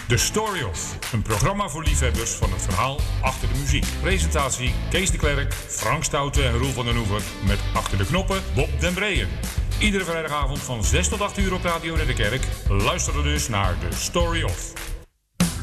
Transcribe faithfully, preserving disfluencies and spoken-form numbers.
The Story of, een programma voor liefhebbers van het verhaal achter de muziek. Presentatie Kees de Klerk, Frank Stouten en Roel van den Oever met achter de knoppen Bob den Breeën. Iedere vrijdagavond van zes tot acht uur op Radio Ridderkerk. Luister dus naar The Story of.